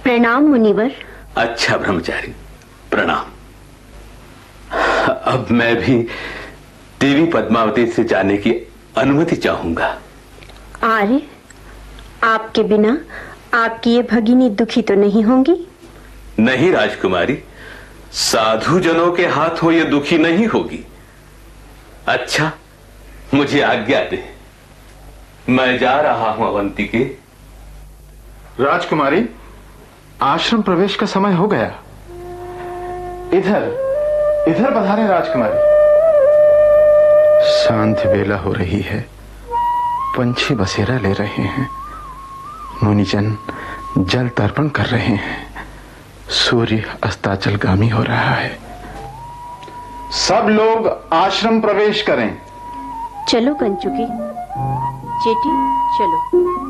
प्रणाम मुनिवर। अच्छा ब्रह्मचारी, प्रणाम। अब मैं भी देवी पद्मावती से जाने की अनुमति चाहूंगा। आर्य, आपके बिना आपकी ये भगिनी दुखी तो नहीं होंगी? नहीं राजकुमारी, साधु जनों के हाथों ये दुखी नहीं होगी। अच्छा, मुझे आज्ञा दे, मैं जा रहा हूं अवंतिके। राजकुमारी, आश्रम प्रवेश का समय हो गया। इधर इधर पधारें राजकुमारी। शांत बेला हो रही है, पंछी बसेरा ले रहे हैं, मुनिजन जल तर्पण कर रहे हैं, सूर्य अस्ताचलगामी हो रहा है। सब लोग आश्रम प्रवेश करें। चलो कंचुकी, चेटी चलो।